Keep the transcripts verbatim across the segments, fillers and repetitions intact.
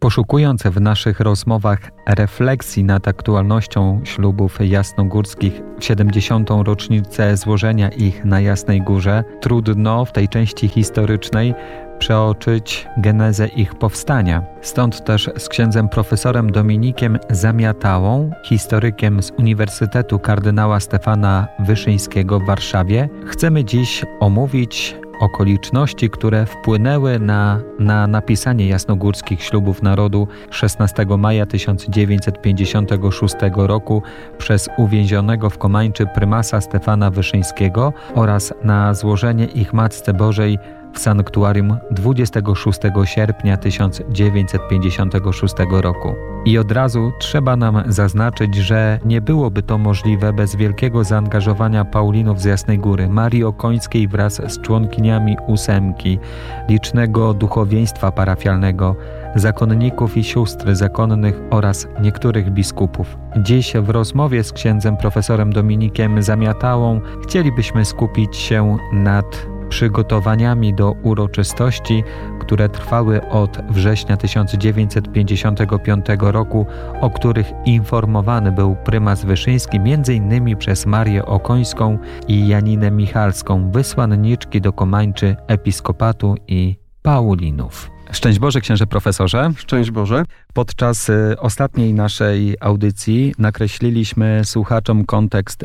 Poszukując w naszych rozmowach refleksji nad aktualnością ślubów jasnogórskich w siedemdziesiątą rocznicę złożenia ich na Jasnej Górze, trudno w tej części historycznej przeoczyć genezę ich powstania. Stąd też z księdzem profesorem Dominikiem Zamiatałą, historykiem z Uniwersytetu Kardynała Stefana Wyszyńskiego w Warszawie, chcemy dziś omówić okoliczności, które wpłynęły na, na napisanie jasnogórskich ślubów narodu szesnastego maja tysiąc dziewięćset pięćdziesiątego szóstego roku przez uwięzionego w Komańczy prymasa Stefana Wyszyńskiego oraz na złożenie ich Matce Bożej w sanktuarium dwudziestego szóstego sierpnia tysiąc dziewięćset pięćdziesiątego szóstego roku. I od razu trzeba nam zaznaczyć, że nie byłoby to możliwe bez wielkiego zaangażowania Paulinów z Jasnej Góry, Marii Okońskiej wraz z członkiniami ósemki, licznego duchowieństwa parafialnego, zakonników i sióstr zakonnych oraz niektórych biskupów. Dziś w rozmowie z księdzem profesorem Dominikiem Zamiatałą chcielibyśmy skupić się nad przygotowaniami do uroczystości, które trwały od września tysiąc dziewięćset pięćdziesiątego piątego roku, o których informowany był prymas Wyszyński między innymi przez Marię Okońską i Janinę Michalską, wysłanniczki do Komańczy Episkopatu i Paulinów. Szczęść Boże, księże profesorze. Szczęść Boże. Podczas ostatniej naszej audycji nakreśliliśmy słuchaczom kontekst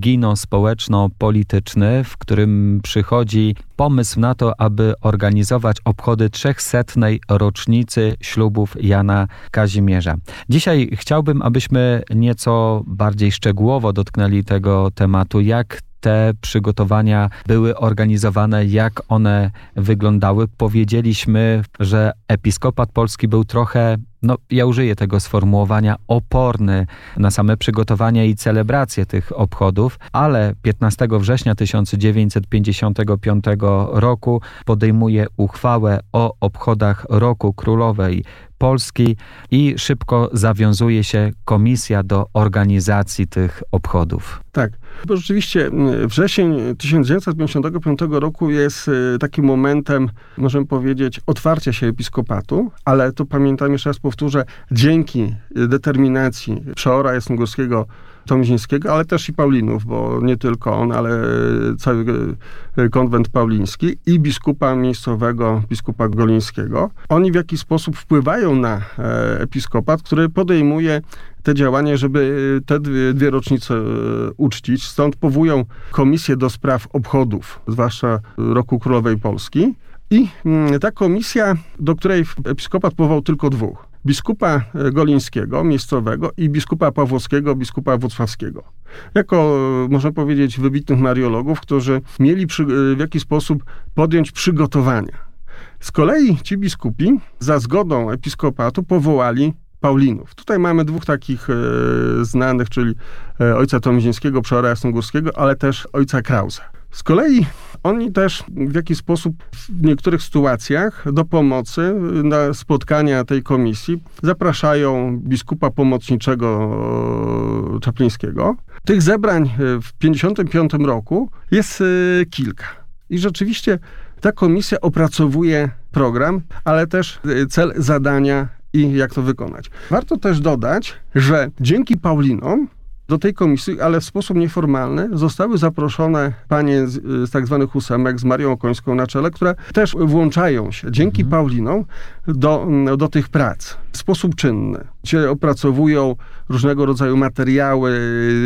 religijno-społeczno-polityczny, w którym przychodzi pomysł na to, aby organizować obchody trzechsetnej rocznicy ślubów Jana Kazimierza. Dzisiaj chciałbym, abyśmy nieco bardziej szczegółowo dotknęli tego tematu, jak te przygotowania były organizowane, jak one wyglądały. Powiedzieliśmy, że Episkopat Polski był trochę, no ja użyję tego sformułowania, oporny na same przygotowania i celebracje tych obchodów, ale piętnastego września tysiąc dziewięćset pięćdziesiątego piątego roku podejmuje uchwałę o obchodach Roku Królowej Polski i szybko zawiązuje się komisja do organizacji tych obchodów. Tak, bo rzeczywiście wrzesień tysiąc dziewięćset pięćdziesiątego piątego roku jest takim momentem, możemy powiedzieć, otwarcia się episkopatu, ale to pamiętam, jeszcze raz powtórzę, dzięki determinacji przeora jasnogórskiego Tomizińskiego, ale też i Paulinów, bo nie tylko on, ale cały konwent pauliński i biskupa miejscowego, biskupa Golińskiego. Oni w jakiś sposób wpływają na episkopat, który podejmuje te działania, żeby te dwie, dwie rocznice uczcić. Stąd powołują komisję do spraw obchodów, zwłaszcza Roku Królowej Polski. I ta komisja, do której episkopat powołał tylko dwóch. Biskupa Golińskiego, miejscowego i biskupa Pawłowskiego, biskupa włocławskiego. Jako, można powiedzieć, wybitnych mariologów, którzy mieli przy, w jakiś sposób podjąć przygotowania. Z kolei ci biskupi za zgodą episkopatu powołali Paulinów. Tutaj mamy dwóch takich e, znanych, czyli e, ojca Tomizińskiego, przeora jasnogórskiego, ale też ojca Krausa. Z kolei oni też w jakiś sposób w niektórych sytuacjach do pomocy na spotkania tej komisji zapraszają biskupa pomocniczego Czaplińskiego. Tych zebrań w pięćdziesiątym piątym roku jest kilka. I rzeczywiście ta komisja opracowuje program, ale też cel, zadania i jak to wykonać. Warto też dodać, że dzięki Paulinom do tej komisji, ale w sposób nieformalny, zostały zaproszone panie z, z tak zwanych ósemek, z Marią Okońską na czele, które też włączają się dzięki mhm. Paulinom do, do tych prac w sposób czynny. Gdzie opracowują różnego rodzaju materiały,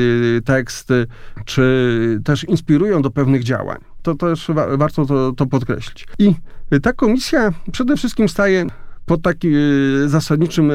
teksty, czy też inspirują do pewnych działań. To też wa- warto to, to podkreślić. I ta komisja przede wszystkim staje pod takim zasadniczym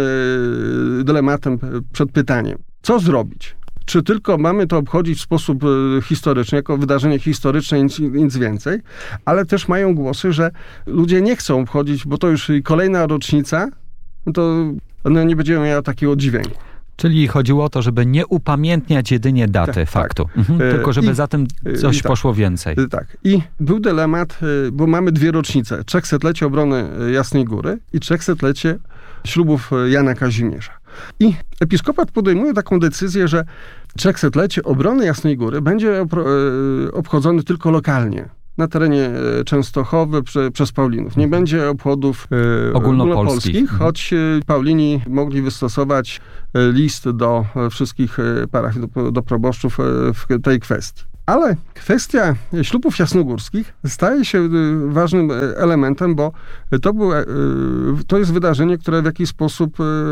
dylematem przed pytaniem. Co zrobić? Czy tylko mamy to obchodzić w sposób historyczny, jako wydarzenie historyczne, nic, nic więcej, ale też mają głosy, że ludzie nie chcą obchodzić, bo to już kolejna rocznica, to no, nie będziemy miała takiego dźwięku. Czyli chodziło o to, żeby nie upamiętniać jedynie daty tak, faktu, tak. Mhm, e, tylko żeby i, za tym coś tak, poszło więcej. Tak. I był dylemat, bo mamy dwie rocznice. Trzechsetlecie obrony Jasnej Góry i trzechsetlecie ślubów Jana Kazimierza. I episkopat podejmuje taką decyzję, że trzechsetlecie obrony Jasnej Góry będzie obchodzony tylko lokalnie na terenie Częstochowy prze, przez Paulinów. Nie będzie obchodów e, ogólnopolskich, ogólnopolskich, choć Paulini mogli wystosować list do wszystkich parafii, do, do proboszczów w tej kwestii. Ale kwestia ślubów jasnogórskich staje się ważnym elementem, bo to, było, to jest wydarzenie, które w jakiś sposób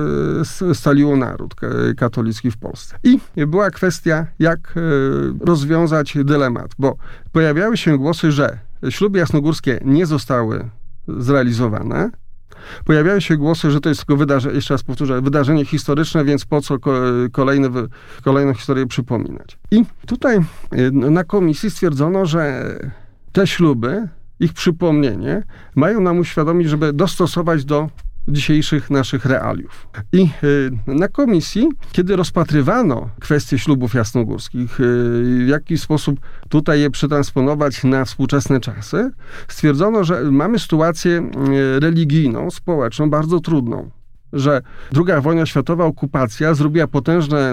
scaliło naród katolicki w Polsce. I była kwestia, jak rozwiązać dylemat, bo pojawiały się głosy, że śluby jasnogórskie nie zostały zrealizowane. Pojawiają się głosy, że to jest tylko wydarzenie, jeszcze raz powtórzę, wydarzenie historyczne, więc po co kolejne, kolejną historię przypominać. I tutaj na komisji stwierdzono, że te śluby, ich przypomnienie mają nam uświadomić, żeby dostosować do dzisiejszych naszych realiów. I na komisji, kiedy rozpatrywano kwestie ślubów jasnogórskich, w jaki sposób tutaj je przetransponować na współczesne czasy, stwierdzono, że mamy sytuację religijną, społeczną, bardzo trudną. Że druga wojna światowa, okupacja zrobiła potężne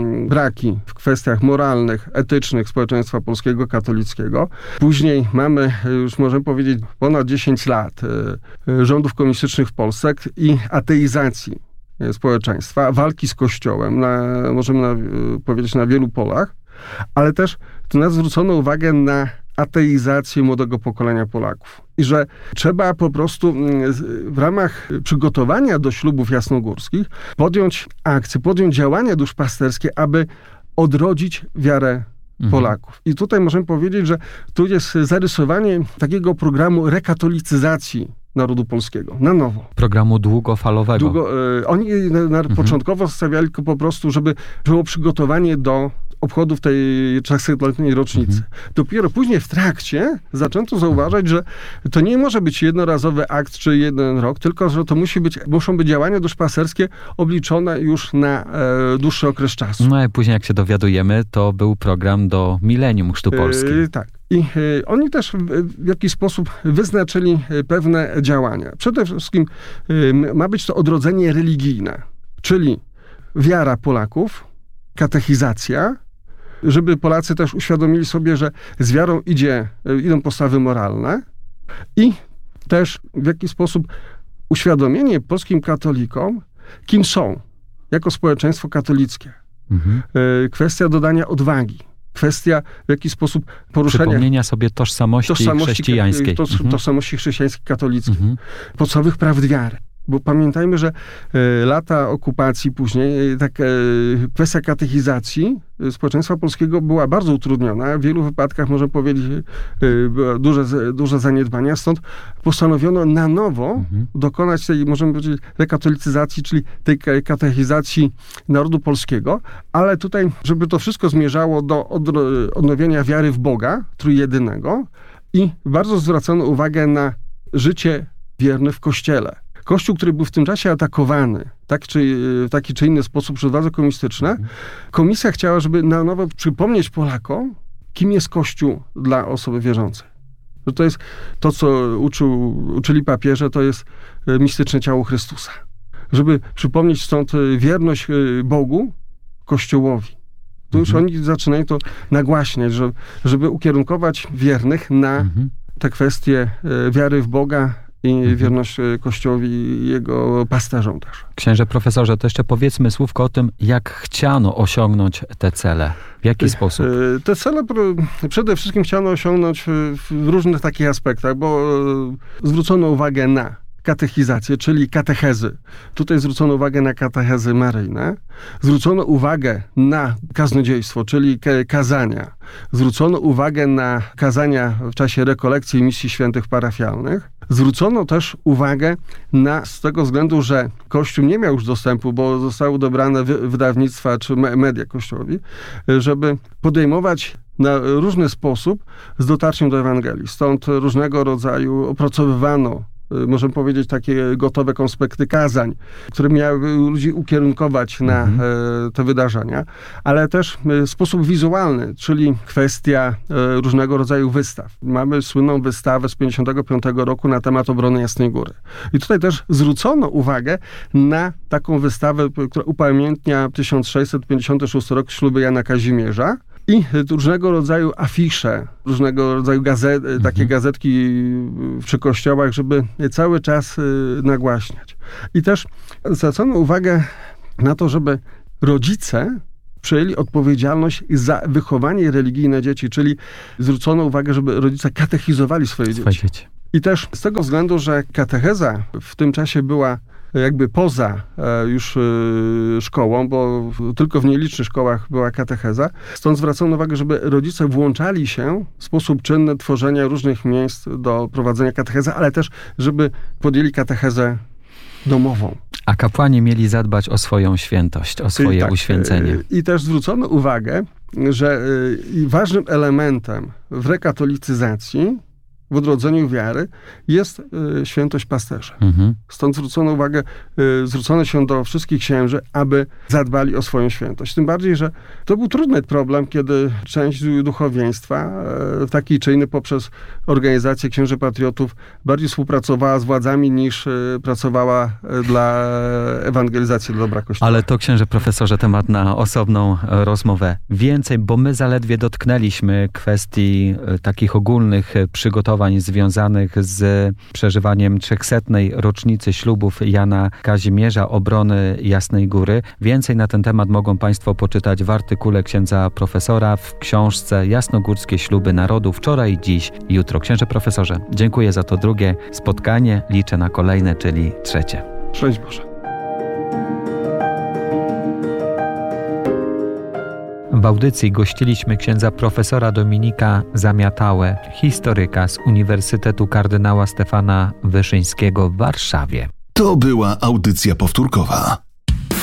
braki w kwestiach moralnych, etycznych społeczeństwa polskiego katolickiego. Później mamy, już możemy powiedzieć, ponad dziesięć lat rządów komunistycznych w Polsce i ateizacji społeczeństwa, walki z Kościołem, na, możemy na, powiedzieć na wielu polach, ale też tu nas zwrócono uwagę na ateizację młodego pokolenia Polaków. I że trzeba po prostu w ramach przygotowania do ślubów jasnogórskich podjąć akcje, podjąć działania duszpasterskie, aby odrodzić wiarę mhm. Polaków. I tutaj możemy powiedzieć, że tu jest zarysowanie takiego programu rekatolicyzacji narodu polskiego, na nowo. Programu długofalowego. Długo, y, oni na, na mhm. początkowo stawiali tylko po prostu, żeby było przygotowanie do obchodów tej trzystuletniej rocznicy. Mhm. Dopiero później w trakcie zaczęto zauważać, że to nie może być jednorazowy akt czy jeden rok, tylko że to musi być, muszą być działania duszpasterskie obliczone już na e, dłuższy okres czasu. No i później, jak się dowiadujemy, to był program do milenium chrztu polskim. E, tak. I y, oni też w, w jakiś sposób wyznaczyli y, pewne działania. Przede wszystkim y, ma być to odrodzenie religijne, czyli wiara Polaków, katechizacja, żeby Polacy też uświadomili sobie, że z wiarą idzie, y, idą postawy moralne i też w jakiś sposób uświadomienie polskim katolikom, kim są jako społeczeństwo katolickie. Mhm. Y, kwestia dodania odwagi. Kwestia w jaki sposób poruszenia... Przypomnienia sobie tożsamości, tożsamości chrześcijańskiej. To, mhm. Tożsamości chrześcijańskiej, katolickiej. Mhm. Podstawowych praw wiary. Bo pamiętajmy, że e, lata okupacji później, e, tak, e, kwestia katechizacji e, społeczeństwa polskiego była bardzo utrudniona. W wielu wypadkach, można powiedzieć, e, były duże, duże zaniedbania. Stąd postanowiono na nowo mhm. dokonać tej, możemy powiedzieć, rekatolicyzacji, czyli tej katechizacji narodu polskiego. Ale tutaj, żeby to wszystko zmierzało do odro- odnowienia wiary w Boga, trójjedynego, i bardzo zwracono uwagę na życie wierne w Kościele. Kościół, który był w tym czasie atakowany tak czy, w taki czy inny sposób przez władze komunistyczne, komisja chciała, żeby na nowo przypomnieć Polakom, kim jest Kościół dla osoby wierzącej. Że to jest to, co uczył, uczyli papieże, to jest mistyczne ciało Chrystusa. Żeby przypomnieć stąd wierność Bogu, Kościołowi. Tu już mhm. oni zaczynają to nagłaśniać, że, żeby ukierunkować wiernych na mhm. te kwestie wiary w Boga, i mhm. wierność Kościołowi i jego pasterzom też. Księże profesorze, to jeszcze powiedzmy słówko o tym, jak chciano osiągnąć te cele. W jaki sposób? Te cele przede wszystkim chciano osiągnąć w różnych takich aspektach, bo zwrócono uwagę na katechizację, czyli katechezy. Tutaj zwrócono uwagę na katechezy maryjne. Zwrócono uwagę na kaznodziejstwo, czyli kazania. Zwrócono uwagę na kazania w czasie rekolekcji i misji świętych parafialnych. Zwrócono też uwagę na, z tego względu, że Kościół nie miał już dostępu, bo zostały dobrane wy, wydawnictwa czy me, media Kościołowi, żeby podejmować na różny sposób z dotarciem do Ewangelii. Stąd różnego rodzaju opracowywano, możemy powiedzieć, takie gotowe konspekty kazań, które miały ludzi ukierunkować na mhm. e, te wydarzenia, ale też e, sposób wizualny, czyli kwestia e, różnego rodzaju wystaw. Mamy słynną wystawę z pięćdziesiątego piątego roku na temat obrony Jasnej Góry. I tutaj też zwrócono uwagę na taką wystawę, która upamiętnia tysiąc sześćset pięćdziesiąty szósty rok, śluby Jana Kazimierza, I różnego rodzaju afisze, różnego rodzaju gazet, mhm. takie gazetki przy kościołach, żeby cały czas nagłaśniać. I też zwracono uwagę na to, żeby rodzice przejęli odpowiedzialność za wychowanie religijne dzieci, czyli zwrócono uwagę, żeby rodzice katechizowali swoje, swoje dzieci. dzieci. I też z tego względu, że katecheza w tym czasie była jakby poza już szkołą, bo tylko w nielicznych szkołach była katecheza. Stąd zwracono uwagę, żeby rodzice włączali się w sposób czynny tworzenia różnych miejsc do prowadzenia katechezy, ale też, żeby podjęli katechezę domową. A kapłani mieli zadbać o swoją świętość, o swoje tak, uświęcenie. I też zwrócono uwagę, że ważnym elementem w rekatolicyzacji, w odrodzeniu wiary, jest y, świętość pasterza. Mhm. Stąd zwrócono uwagę, y, zwrócono się do wszystkich księży, aby zadbali o swoją świętość. Tym bardziej, że to był trudny problem, kiedy część duchowieństwa, y, taki czy inny poprzez organizację księży patriotów, bardziej współpracowała z władzami niż y, pracowała y, dla ewangelizacji dla dobra Kościoła. Ale to, księże profesorze, temat na osobną rozmowę. Więcej, bo my zaledwie dotknęliśmy kwestii y, takich ogólnych y, przygotowań związanych z przeżywaniem trzechsetnej rocznicy ślubów Jana Kazimierza, obrony Jasnej Góry. Więcej na ten temat mogą Państwo poczytać w artykule księdza profesora w książce Jasnogórskie śluby narodu wczoraj, dziś, jutro. Księże profesorze, dziękuję za to drugie spotkanie. Liczę na kolejne, czyli trzecie. Szczęść Boże. W audycji gościliśmy księdza profesora Dominika Zamiatałę, historyka z Uniwersytetu Kardynała Stefana Wyszyńskiego w Warszawie. To była audycja powtórkowa.